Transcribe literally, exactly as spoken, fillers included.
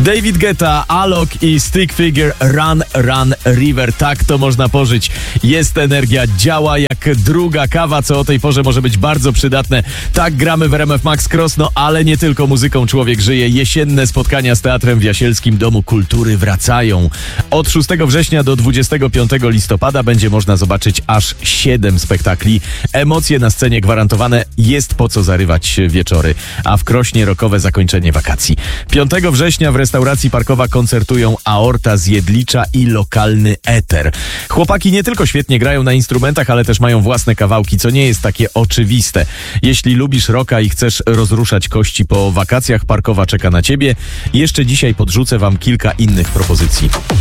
David Guetta, Alok i Stick Figure, Run, Run, River. Tak to można pożyć. Jest energia, działa jak druga kawa, co o tej porze może być bardzo przydatne. Tak gramy w R M F Max Cross, no ale nie tylko muzyką człowiek żyje. Jesienne spotkania z Teatrem w Jasielskim Domu Kultury wracają. Od szóstego września do dwudziestego piątego listopada będzie można zobaczyć aż siedem spektakli. Emocje na scenie gwarantowane, jest po co zarywać wieczory. A w Krośnie rokowe zakończenie wakacji. piątego września w restauracji Parkowa koncertują Aorta z Jedlicza i Lokalny Eter. Chłopaki nie tylko świetnie grają na instrumentach, ale też mają własne kawałki, co nie jest takie oczywiste. Jeśli lubisz rocka i chcesz rozruszać kości po wakacjach, Parkowa czeka na ciebie. Jeszcze dzisiaj podrzucę wam kilka innych propozycji.